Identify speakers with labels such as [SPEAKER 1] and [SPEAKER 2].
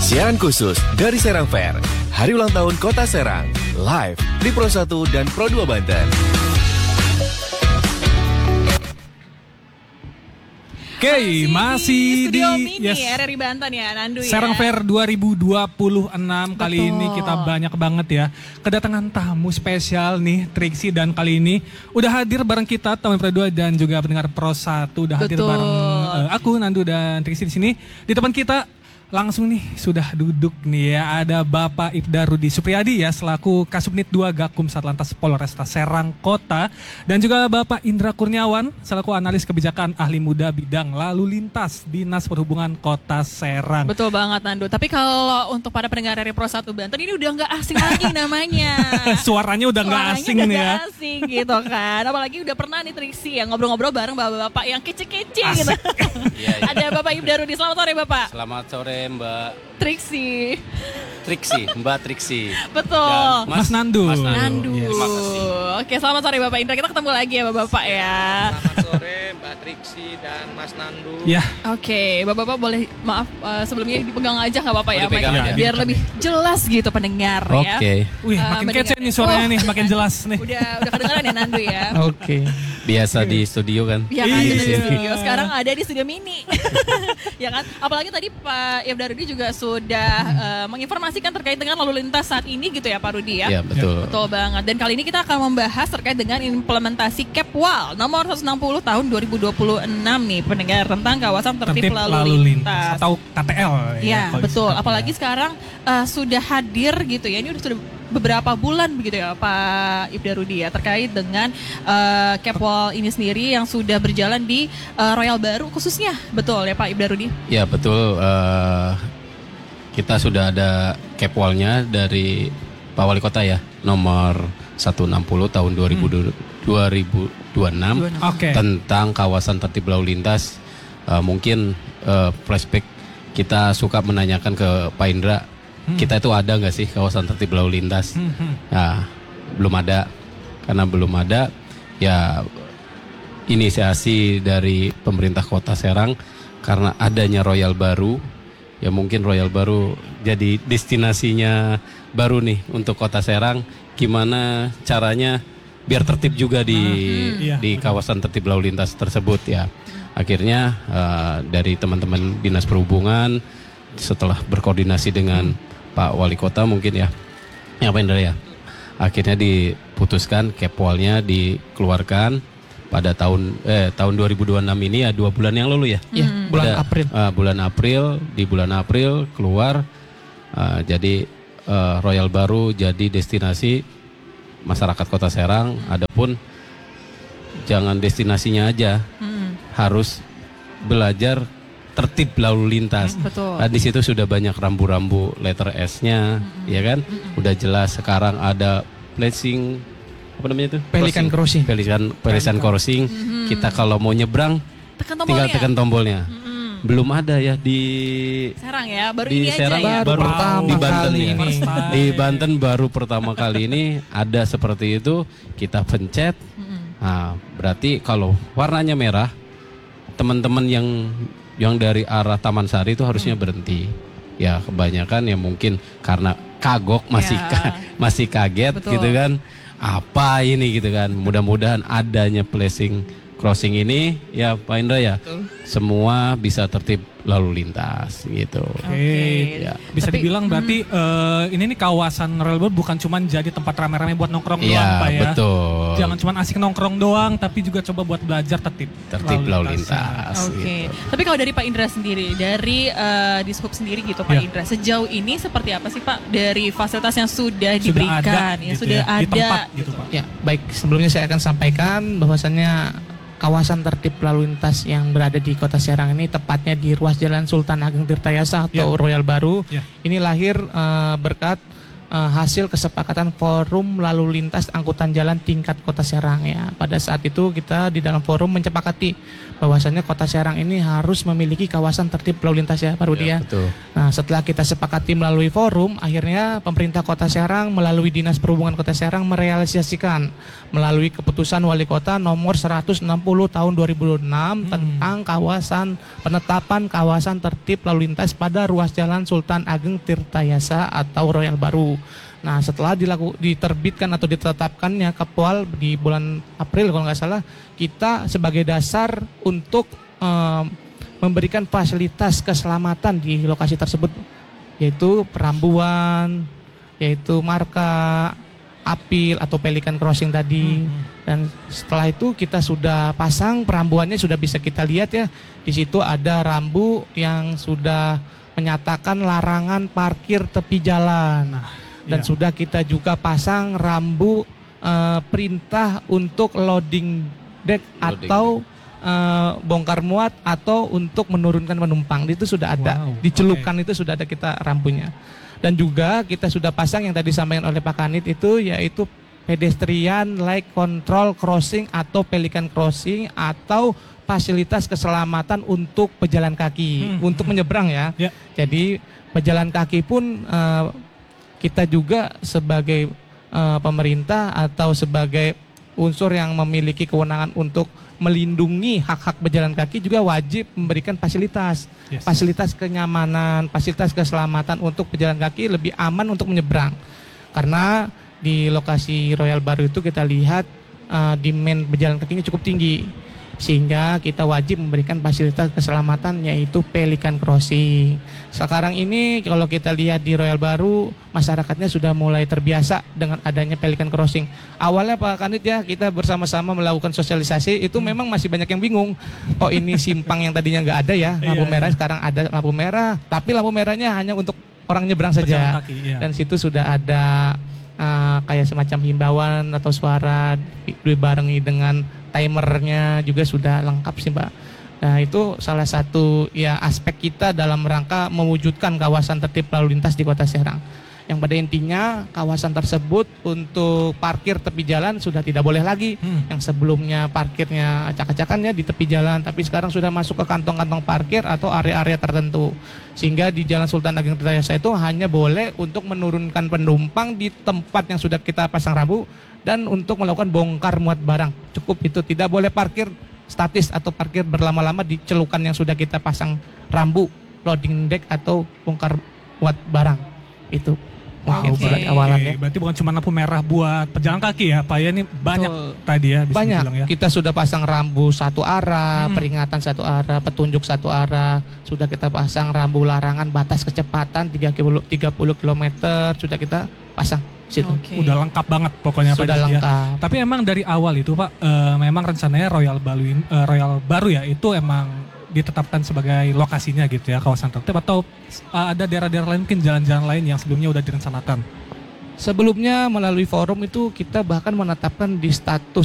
[SPEAKER 1] Siaran khusus dari Serang Fair, Hari Ulang Tahun Kota Serang, live di Pro 1 dan Pro 2 Banten.
[SPEAKER 2] Oke, masih di
[SPEAKER 3] Studio Mini RRI Banten ya, Nandu ya.
[SPEAKER 2] Serang Fair 2026 kali ini kita banyak banget ya kedatangan tamu spesial nih, Triksi, dan kali ini udah hadir bareng kita teman Pro 2 dan juga pendengar Pro 1 udah hadir bareng aku Nandu dan Triksi di sini. Di depan kita langsung nih sudah duduk nih ya, ada Bapak Ibda Rudi Supriyadi ya selaku Kasubnit 2 Gakum Satlantas Polresta Serang Kota, dan juga Bapak Indra Kurniawan selaku analis kebijakan ahli muda bidang lalu lintas Dinas Perhubungan Kota Serang.
[SPEAKER 3] Betul banget, Nandu. Tapi kalau untuk para pendengar dari Pro 1 Banten ini udah nggak asing lagi namanya.
[SPEAKER 2] Suaranya udah nggak asing nih ya.
[SPEAKER 3] Gak asing gitu kan. Apalagi udah pernah nih Triksi ya ngobrol-ngobrol bareng bapak-bapak yang kece-kece gitu. Ada Bapak Ibda Rudi. Selamat sore Bapak.
[SPEAKER 4] Selamat sore Mbak
[SPEAKER 3] Triksi.
[SPEAKER 4] Mbak Triksi.
[SPEAKER 3] Betul.
[SPEAKER 2] Mas Nandu.
[SPEAKER 3] Nandu.
[SPEAKER 2] Yes.
[SPEAKER 4] Terima kasih.
[SPEAKER 3] Oke, selamat sore Bapak Indra. Kita ketemu lagi ya Bapak ya.
[SPEAKER 5] Selamat sore Mbak Triksi dan Mas Nandu.
[SPEAKER 2] Ya.
[SPEAKER 3] Oke, Bapak-bapak boleh maaf sebelumnya dipegang aja nggak Bapak ya,
[SPEAKER 4] Dipegang
[SPEAKER 3] Mike?
[SPEAKER 4] aja.
[SPEAKER 3] Biar lebih jelas gitu pendengar ya.
[SPEAKER 4] Oke.
[SPEAKER 2] Wih, makin kece nih suaranya nih, makin jelas nih.
[SPEAKER 3] Udah kedengeran ya Nandu ya.
[SPEAKER 5] Oke.
[SPEAKER 4] Biasa di studio kan?
[SPEAKER 3] Ya kan,
[SPEAKER 2] Iya.
[SPEAKER 3] di studio. Sekarang ada di studio mini. Ya kan? Apalagi tadi Pak Ibda Rudi juga sudah menginformasikan terkait dengan lalu lintas saat ini gitu ya Pak Rudi ya.
[SPEAKER 4] Iya, betul.
[SPEAKER 3] Betul banget. Dan kali ini kita akan membahas terkait dengan implementasi Kepwal nomor 160 tahun 2026 nih pendengar, tentang kawasan tertib lalu lintas.
[SPEAKER 2] atau KTL
[SPEAKER 3] Ya,
[SPEAKER 2] kalau
[SPEAKER 3] betul.
[SPEAKER 2] istilah.
[SPEAKER 3] Apalagi sekarang sudah hadir gitu ya. Ini sudah beberapa bulan begitu ya Pak Ibda Rudi ya, terkait dengan Kepwal ini sendiri yang sudah berjalan di Royal Baru khususnya. Betul ya Pak Ibda Rudi?
[SPEAKER 4] Ya betul. Kita sudah ada Kepwalnya dari Pak Wali Kota ya, nomor 160 tahun 2026
[SPEAKER 2] Oke.
[SPEAKER 4] tentang kawasan tertib lalu lintas. Mungkin flashback, kita suka menanyakan ke Pak Indra, kita itu ada nggak sih kawasan tertib lalu lintas? Nah, belum ada. Karena belum ada, ya inisiasi dari pemerintah Kota Serang karena adanya Royal Baru. Ya mungkin Royal Baru jadi destinasinya baru nih untuk Kota Serang. Gimana caranya biar tertib juga di kawasan tertib lalu lintas tersebut ya. Akhirnya dari teman-teman Dinas Perhubungan setelah berkoordinasi dengan Pak Wali Kota mungkin ya Pak Indra ya, akhirnya diputuskan Kepwalnya dikeluarkan pada tahun 2026 ini ya, 2 bulan yang lalu ya.
[SPEAKER 5] Ya, bulan April.
[SPEAKER 4] Di bulan April keluar. Jadi Royal Baru jadi destinasi masyarakat Kota Serang. Adapun jangan destinasinya aja, harus belajar tertib lalu lintas.
[SPEAKER 3] Betul.
[SPEAKER 4] Di situ sudah banyak rambu-rambu letter S-nya, ya kan? Udah jelas. Sekarang ada placing, apa namanya itu?
[SPEAKER 5] Pelikan crossing.
[SPEAKER 4] Pelikan crossing. Kita kalau mau nyebrang tinggal tekan tombolnya. Belum ada ya di
[SPEAKER 3] Serang ya, baru
[SPEAKER 4] di
[SPEAKER 3] ini
[SPEAKER 4] Serang
[SPEAKER 3] aja ya.
[SPEAKER 4] baru
[SPEAKER 5] pertama
[SPEAKER 4] di Banten
[SPEAKER 5] kali
[SPEAKER 4] ya.
[SPEAKER 5] ini.
[SPEAKER 4] Di Banten baru pertama kali ini ada seperti itu. Kita pencet. Nah, berarti kalau warnanya merah, teman-teman yang dari arah Taman Sari itu harusnya berhenti. Ya kebanyakan ya mungkin karena kagok masih kaget.
[SPEAKER 3] Betul.
[SPEAKER 4] Gitu kan. Apa ini gitu kan. Mudah-mudahan adanya placing crossing ini ya Pak Indra ya.
[SPEAKER 5] Betul.
[SPEAKER 4] Semua bisa tertib lalu lintas gitu.
[SPEAKER 3] Oke.
[SPEAKER 4] Ya.
[SPEAKER 2] Bisa
[SPEAKER 3] Tapi,
[SPEAKER 2] dibilang berarti ini nih kawasan Royal Baru bukan cuma jadi tempat rame-rame buat nongkrong doang
[SPEAKER 4] Iya,
[SPEAKER 2] Pak ya.
[SPEAKER 4] betul.
[SPEAKER 2] Jangan cuma asik nongkrong doang, tapi juga coba buat belajar tertib
[SPEAKER 4] Lalu lintas.
[SPEAKER 3] Oke.
[SPEAKER 4] Gitu.
[SPEAKER 3] Tapi kalau dari Pak Indra sendiri, dari Dishub sendiri gitu Pak
[SPEAKER 2] Ya.
[SPEAKER 3] Indra, sejauh ini seperti apa sih Pak dari fasilitas yang sudah diberikan,
[SPEAKER 2] ada,
[SPEAKER 3] yang
[SPEAKER 2] gitu
[SPEAKER 3] sudah
[SPEAKER 2] ya, di
[SPEAKER 3] ada
[SPEAKER 2] tempat gitu Pak.
[SPEAKER 5] Ya, baik. Sebelumnya saya akan sampaikan bahwasannya kawasan tertib lalu lintas yang berada di Kota Serang ini tepatnya di ruas Jalan Sultan Ageng Tirtayasa atau Royal Baru.
[SPEAKER 2] Ya.
[SPEAKER 5] Ini lahir berkat hasil kesepakatan forum lalu lintas angkutan jalan tingkat Kota Serang ya. Pada saat itu kita di dalam forum menyepakati bahwasannya Kota Serang ini harus memiliki kawasan tertib lalu lintas ya Pak Rudi ya.
[SPEAKER 4] Betul.
[SPEAKER 5] Nah, setelah kita sepakati melalui forum, akhirnya pemerintah Kota Serang melalui Dinas Perhubungan Kota Serang merealisasikan melalui keputusan Wali Kota nomor 160 tahun 2006 tentang penetapan kawasan tertib lalu lintas pada ruas jalan Sultan Ageng Tirtayasa atau Royal Baru. Nah, setelah diterbitkan atau ditetapkannya Kepwal di bulan April kalau nggak salah, kita sebagai dasar untuk memberikan fasilitas keselamatan di lokasi tersebut, yaitu perambuan, yaitu marka, apil atau pelikan crossing tadi. Dan setelah itu kita sudah pasang perambuannya, sudah bisa kita lihat ya. Di situ ada rambu yang sudah menyatakan larangan parkir tepi jalan. Dan sudah kita juga pasang rambu perintah untuk loading deck atau bongkar muat atau untuk menurunkan penumpang. Itu sudah ada, dicelupkan itu sudah ada kita rambunya. Dan juga kita sudah pasang yang tadi disampaikan oleh Pak Kanit itu, yaitu pedestrian light control crossing atau pelikan crossing atau fasilitas keselamatan untuk pejalan kaki untuk menyeberang ya. Jadi pejalan kaki pun kita juga sebagai pemerintah atau sebagai unsur yang memiliki kewenangan untuk melindungi hak-hak pejalan kaki juga wajib memberikan fasilitas kenyamanan, fasilitas keselamatan untuk pejalan kaki lebih aman untuk menyeberang. Karena di lokasi Royal Baru itu kita lihat demand pejalan kakinya cukup tinggi, sehingga kita wajib memberikan fasilitas keselamatan yaitu pelikan crossing. Sekarang ini kalau kita lihat di Royal Baru, masyarakatnya sudah mulai terbiasa dengan adanya pelikan crossing. Awalnya Pak Kanit ya, kita bersama-sama melakukan sosialisasi, itu memang masih banyak yang bingung. Oh, ini simpang yang tadinya nggak ada ya, lampu merah sekarang ada lampu merah, tapi lampu merahnya hanya untuk orang nyebrang saja. Dan situ sudah ada kayak semacam himbauan atau suara dibarengi dengan timernya juga sudah lengkap sih Mbak. Nah, itu salah satu ya aspek kita dalam rangka mewujudkan kawasan tertib lalu lintas di Kota Serang. Yang pada intinya kawasan tersebut untuk parkir tepi jalan sudah tidak boleh lagi. Yang sebelumnya parkirnya acak-acakannya di tepi jalan, tapi sekarang sudah masuk ke kantong-kantong parkir atau area-area tertentu. Sehingga di Jalan Sultan Ageng Tirtayasa itu hanya boleh untuk menurunkan penumpang di tempat yang sudah kita pasang rambu dan untuk melakukan bongkar muat barang. Cukup itu, tidak boleh parkir statis atau parkir berlama-lama di celukan yang sudah kita pasang rambu, loading deck atau bongkar muat barang. Itu mungkin buat awalannya.
[SPEAKER 2] Berarti bukan cuma lampu merah buat pejalan kaki ya Pak ya, ini banyak tadi ya bisa
[SPEAKER 5] banyak
[SPEAKER 2] dibilang ya.
[SPEAKER 5] Kita sudah pasang rambu satu arah, peringatan satu arah, petunjuk satu arah. Sudah kita pasang rambu larangan batas kecepatan 30 km sudah kita pasang situ.
[SPEAKER 2] Udah lengkap banget pokoknya
[SPEAKER 5] sudah
[SPEAKER 2] Pak
[SPEAKER 5] lengkap.
[SPEAKER 2] Ya. Tapi emang dari awal itu Pak, memang rencananya Royal Baru ya itu emang ditetapkan sebagai lokasinya gitu ya, kawasan tertib, atau ada daerah-daerah lain mungkin jalan-jalan lain yang sebelumnya udah direncanakan?
[SPEAKER 5] Sebelumnya melalui forum itu kita bahkan menetapkan di status